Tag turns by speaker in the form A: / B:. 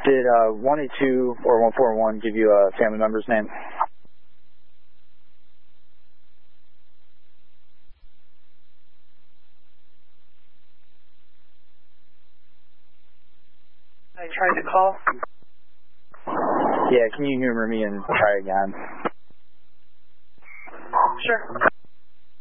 A: Did 182 or 141 give you a family member's name?
B: I tried to call.
A: Yeah, can you humor me and try again?
B: Sure.